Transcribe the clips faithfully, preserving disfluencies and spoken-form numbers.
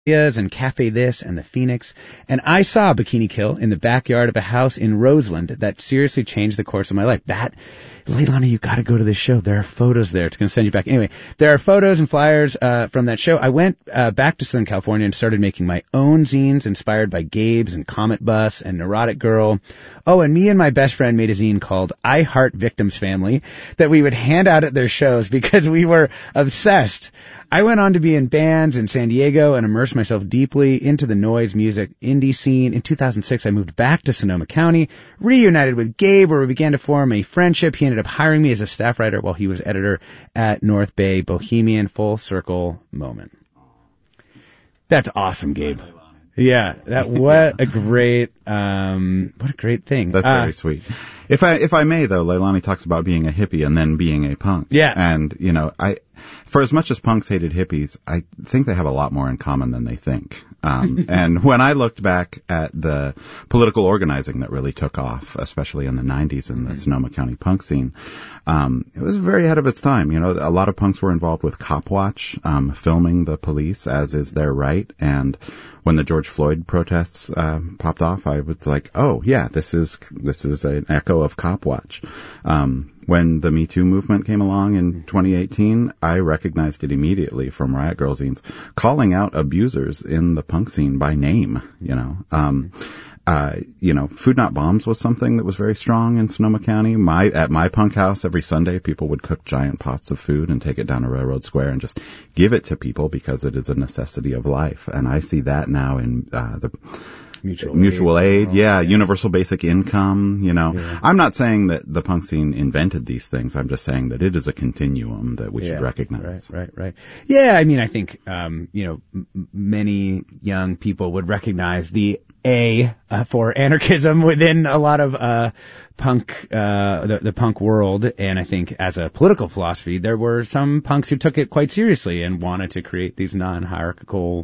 and Cafe This and the Phoenix. And I saw Bikini Kill in the backyard of a house in Roseland that seriously changed the course of my life. That, Leilani, you got to go to this show. There are photos there. It's going to send you back. Anyway, there are photos and flyers uh, from that show. I went uh, back to Southern California and started making my own zines inspired by Gabe's and Comet Bus and Neurotic Girl. Oh, and me and my best friend made a zine called I Heart Victims Family that we would hand out at their shows because we were obsessed. I went on to be in bands in San Diego and immerse myself deeply into the noise music indie scene. In two thousand six, I moved back to Sonoma County, reunited with Gabe, where we began to form a friendship. He ended up hiring me as a staff writer while he was editor at North Bay Bohemian. Full circle moment. That's awesome, Gabe. Yeah, that what a great um what a great thing. That's uh, very sweet. If I if I may though, Leilani talks about being a hippie and then being a punk. Yeah. And you know, I for as much as punks hated hippies, I think they have a lot more in common than they think. Um and when I looked back at the political organizing that really took off, especially in the nineties in the mm-hmm. Sonoma County punk scene, um it was very ahead of its time. You know, a lot of punks were involved with Cop Watch, um filming the police, as is their right. And when the George Floyd protests uh, popped off, I was like, "Oh yeah, this is this is an echo of Cop Watch." Um, when the Me Too movement came along in twenty eighteen, I recognized it immediately from Riot Grrrl zines, calling out abusers in the punk scene by name. You know, um, uh, you know, Food Not Bombs was something that was very strong in Sonoma County. My at my punk house every Sunday, people would cook giant pots of food and take it down to Railroad Square and just give it to people because it is a necessity of life. And I see that now in uh, the mutual, mutual aid, aid yeah, yeah, universal basic income. You know, yeah. I'm not saying that the punk scene invented these things. I'm just saying that it is a continuum that we yeah, should recognize. Right, right, right. Yeah, I mean, I think um, you know, m- many young people would recognize the A uh, for anarchism within a lot of uh punk, uh the, the punk world, and I think as a political philosophy, there were some punks who took it quite seriously and wanted to create these non-hierarchical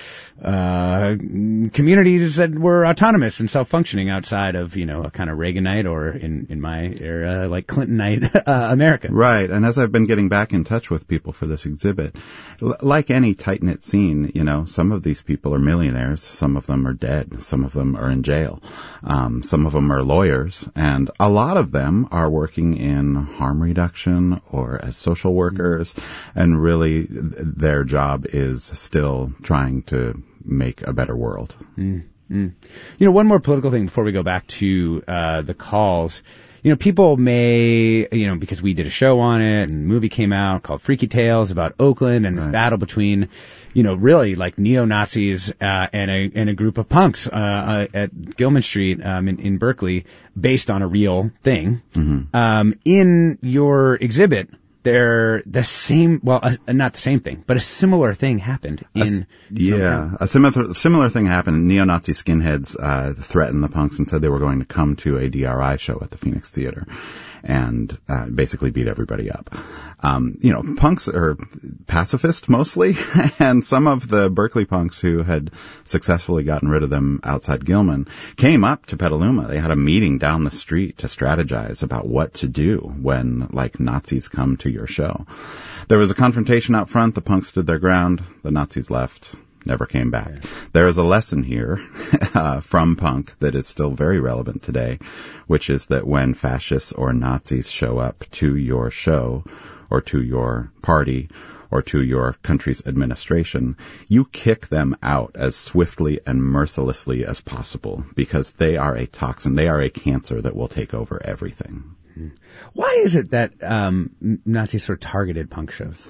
uh communities that were autonomous and self-functioning outside of, you know, a kind of Reaganite or in in my era like Clintonite uh, America. Right. And as I've been getting back in touch with people for this exhibit, l- like any tight-knit scene, you know, some of these people are millionaires, some of them are dead, some of them are in jail, um some of them are lawyers, and a lot of them are working in harm reduction or as social workers, mm-hmm. and really th- their job is still trying to make a better world. Mm-hmm. You know, one more political thing before we go back to uh the calls. You know, people may, you know, because we did a show on it and a movie came out called Freaky Tales about Oakland and this right. battle between, you know, really like neo-Nazis uh, and a and a group of punks uh, uh, at Gilman Street um, in, in Berkeley, based on a real thing. Mm-hmm. Um, in your exhibit, they're the same, well, uh, not the same thing, but a similar thing happened in... A, yeah, a similar similar thing happened. Neo-Nazi skinheads uh, threatened the punks and said they were going to come to a D R I show at the Phoenix Theater and uh, basically beat everybody up. Um, you know, punks are pacifist mostly, and some of the Berkeley punks who had successfully gotten rid of them outside Gilman came up to Petaluma. They had a meeting down the street to strategize about what to do when, like, Nazis come to your show. There was a confrontation out front. The punks stood their ground. The Nazis left. Never came back. Yeah. There is a lesson here uh, from punk that is still very relevant today, which is that when fascists or Nazis show up to your show or to your party or to your country's administration, you kick them out as swiftly and mercilessly as possible because they are a toxin. They are a cancer that will take over everything. Why is it that um, Nazis sort of targeted punk shows?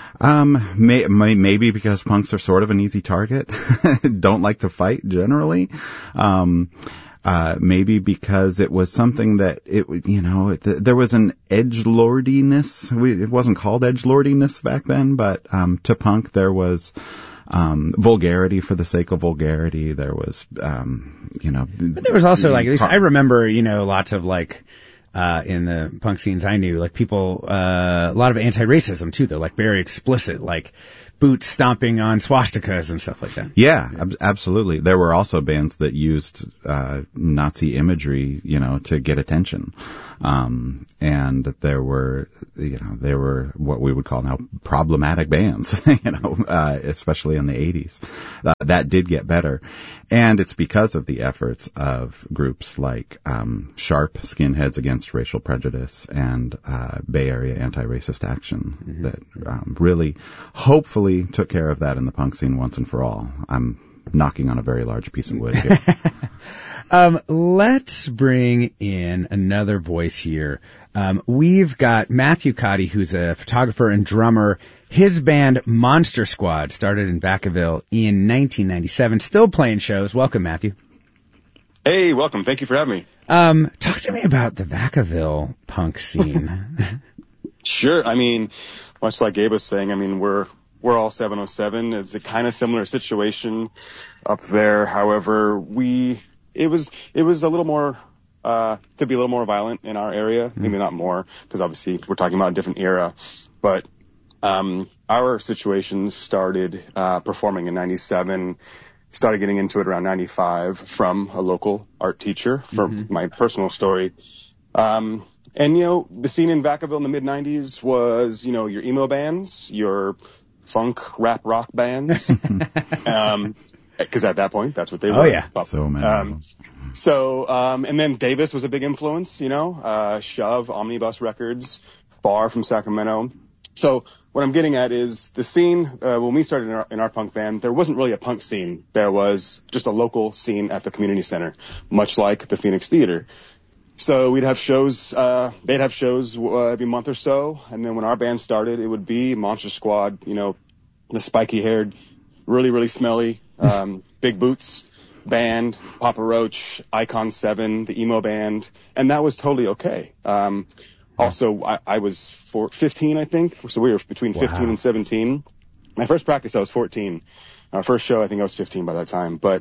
Um, may, may, maybe because punks are sort of an easy target, don't like to fight generally. Um, uh, maybe because it was something that it, you know, it, there was an edgelordiness. We, it wasn't called edgelordiness back then, but um, to punk there was um, vulgarity for the sake of vulgarity. There was, um, you know, but there was also like, at least I remember, you know, lots of like. uh, in the punk scenes I knew. Like people, uh, a lot of anti-racism too, though, like very explicit, like boots stomping on swastikas and stuff like that. Yeah, ab- absolutely. There were also bands that used uh, Nazi imagery, you know, to get attention. Um, and there were, you know, there were what we would call now problematic bands, you know, uh, especially in the eighties. Uh, that did get better. And it's because of the efforts of groups like um, Sharp, Skinheads Against Racial Prejudice, and uh, Bay Area Anti-Racist Action mm-hmm. that um, really, hopefully, took care of that in the punk scene once and for all. I'm knocking on a very large piece of wood here. um, let's bring in another voice here. Um, we've got Matthew Cotty, who's a photographer and drummer. His band Monster Squad started in Vacaville in nineteen ninety-seven, still playing shows. Welcome, Matthew. Hey, welcome. Thank you for having me. Um, talk to me about the Vacaville punk scene. Sure. I mean, much like Gabe was saying, I mean, we're we're all seven oh seven. It's a kind of similar situation up there. However, we it was it was a little more uh could be a little more violent in our area. Mm-hmm. Maybe not more, because obviously we're talking about a different era. But um our situation started uh performing in ninety-seven. Started getting into it around ninety-five from a local art teacher, from mm-hmm. my personal story. Um, and, you know, the scene in Vacaville in the mid nineties was, you know, your emo bands, your funk, rap, rock bands. um, cause at that point, that's what they were. Oh, yeah. So many. Um, so, um, and then Davis was a big influence, you know, uh, Shove, Omnibus Records, Far from Sacramento. So what I'm getting at is the scene, uh, when we started in our, in our punk band, there wasn't really a punk scene. There was just a local scene at the community center, much like the Phoenix Theater. So we'd have shows, uh, they'd have shows uh, every month or so. And then when our band started, it would be Monster Squad, you know, the spiky haired, really, really smelly, um, big boots band, Papa Roach, Icon seven, the emo band. And that was totally okay. Um, Also, I, I was four, fifteen, I think. So we were between fifteen wow. and seventeen. My first practice, I was fourteen. Our first show, I think I was fifteen by that time. But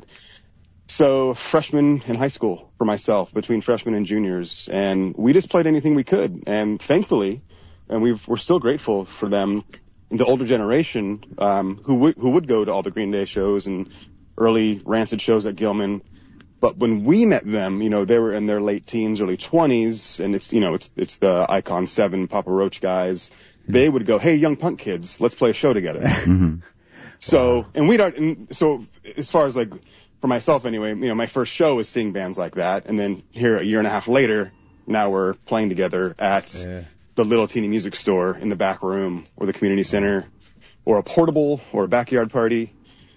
so freshman in high school for myself, between freshmen and juniors. And we just played anything we could. And thankfully, and we've, we're still grateful for them, the older generation, um, who would, who would go to all the Green Day shows and early Rancid shows at Gilman. But when we met them, you know, they were in their late teens, early twenties, and it's, you know, it's, it's the Icon seven, Papa Roach guys. Mm-hmm. They would go, hey, young punk kids, let's play a show together. Mm-hmm. So, wow. and we'd, and so as far as like, for myself anyway, you know, my first show was seeing bands like that. And then here a year and a half later, now we're playing together at yeah. the little teeny music store in the back room or the community center or a portable or a backyard party.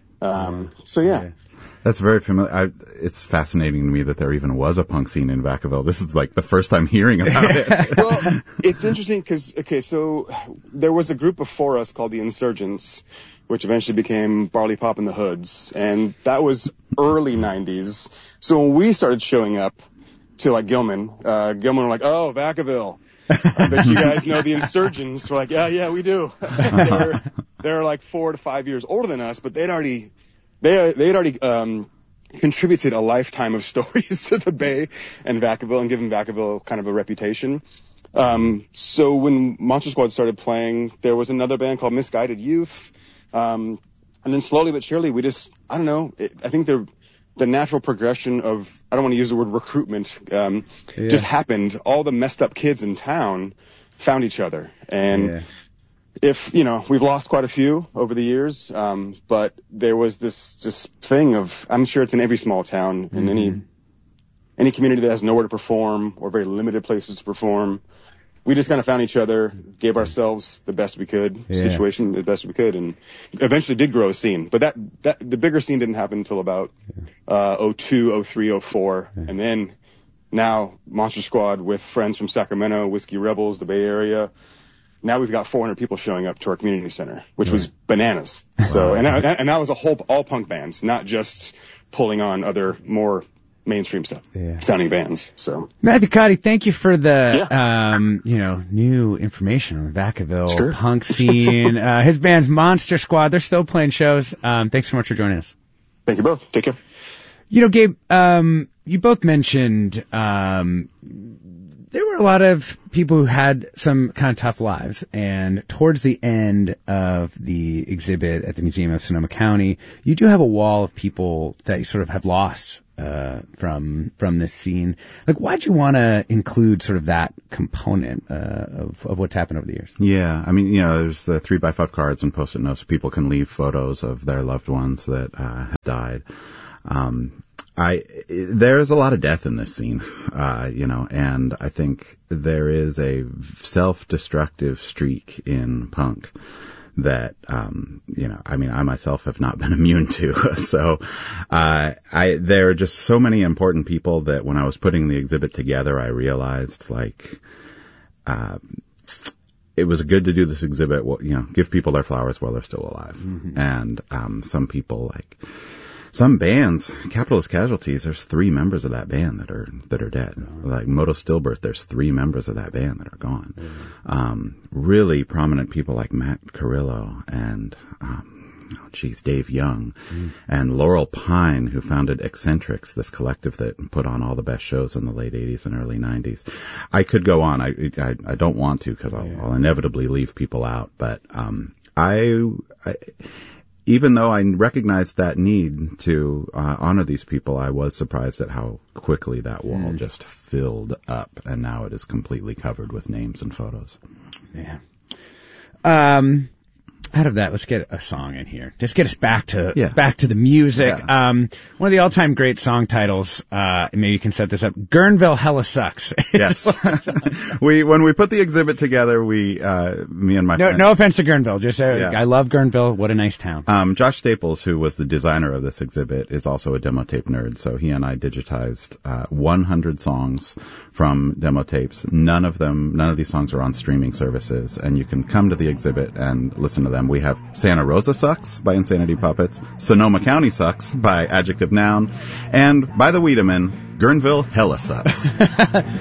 Um, mm-hmm. so yeah. yeah. That's very familiar. I, it's fascinating to me that there even was a punk scene in Vacaville. This is like the first time hearing about it. Well, it's interesting because, okay, so there was a group before us called the Insurgents, which eventually became Barley Pop and the Hoods. And that was early nineties. So when we started showing up to like Gilman, uh, Gilman were like, oh, Vacaville. I bet you guys know the Insurgents. We're like, yeah, yeah, we do. they're, they're like four to five years older than us, but they'd already... They they had already um, contributed a lifetime of stories to the Bay and Vacaville and given Vacaville kind of a reputation. Um, so when Monster Squad started playing, there was another band called Misguided Youth. Um, and then slowly but surely, we just, I don't know, it, I think the the natural progression of, I don't want to use the word recruitment, um, yeah. just happened. All the messed up kids in town found each other. And... Yeah. If, you know, we've lost quite a few over the years, um, but there was this just thing of, I'm sure it's in every small town, in mm-hmm. any any community that has nowhere to perform or very limited places to perform. We just kind of found each other, gave ourselves the best we could, yeah. situation the best we could, and eventually did grow a scene. But that, that the bigger scene didn't happen until about uh, oh two, oh three, oh four, yeah. and then now Monster Squad with friends from Sacramento, Whiskey Rebels, the Bay Area. Now we've got four hundred people showing up to our community center, which right. was bananas. Wow. So, and that, and that was a whole, all punk bands, not just pulling on other more mainstream stuff, yeah. sounding bands. So, Matthew Cotty, thank you for the, yeah. um, you know, new information on the Vacaville sure. punk scene. uh, his band's Monster Squad. They're still playing shows. Um, thanks so much for joining us. Thank you both. Take care. You know, Gabe, um, you both mentioned um, there were a lot of people who had some kind of tough lives, and towards the end of the exhibit at the Museum of Sonoma County, you do have a wall of people that you sort of have lost uh, from from this scene. Like, why'd you want to include sort of that component uh, of, of what's happened over the years? Yeah, I mean, you know, there's the three by five cards and post-it notes. People can leave photos of their loved ones that uh, have died. Um, I, there's a lot of death in this scene, uh, you know, and I think there is a self-destructive streak in punk that, um, you know, I mean, I myself have not been immune to. So, uh, I, there are just so many important people that when I was putting the exhibit together, I realized, like, uh, it was good to do this exhibit, you know, give people their flowers while they're still alive. Mm-hmm. And, um, some people, like, some bands, Capitalist Casualties, there's three members of that band that are that are dead. Oh. Like Moto Stillbirth, there's three members of that band that are gone. Mm-hmm. Um, really prominent people like Matt Carrillo and, um, oh geez, Dave Young mm-hmm. and Laurel Pine, who founded Eccentrics, this collective that put on all the best shows in the late eighties and early nineties. I could go on. I I, I don't want to because I'll, yeah. I'll inevitably leave people out. But um, I. I Even though I recognized that need to uh, honor these people, I was surprised at how quickly that wall mm. just filled up, and now it is completely covered with names and photos. Yeah. Um, out of that, let's get a song in here. Just get us back to yeah. back to the music. Yeah. Um, one of the all-time great song titles. Uh, maybe you can set this up. Guerneville Hella Sucks. Yes. we when we put the exhibit together, we uh, me and my no friend, no offense to Guerneville. Just uh, yeah. I love Guerneville. What a nice town. Um, Josh Staples, who was the designer of this exhibit, is also a demo tape nerd. So he and I digitized uh, one hundred songs from demo tapes. None of them, none of these songs are on streaming services, and you can come to the exhibit and listen to them. We have Santa Rosa Sucks by Insanity Puppets, Sonoma County Sucks by Adjective Noun, and by the Wiedemann, Guerneville Hella Sucks.